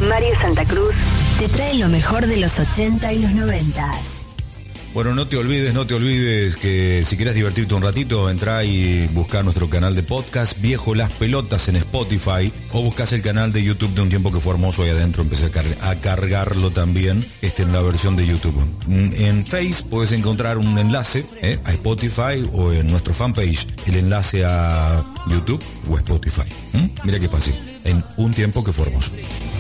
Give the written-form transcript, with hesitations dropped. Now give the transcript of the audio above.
Mario Santa Cruz te trae lo mejor de los 80 y los 90. Bueno, no te olvides que si quieres divertirte un ratito, entrá y buscá nuestro canal de podcast Viejo Las Pelotas en Spotify, o buscás el canal de YouTube de Un Tiempo que Fue Hermoso. Ahí adentro empecé a cargarlo también en la versión de YouTube. En Face puedes encontrar un enlace a Spotify, o en nuestro fanpage el enlace a YouTube o Spotify. Mira qué fácil, en Un Tiempo que Fue Hermoso.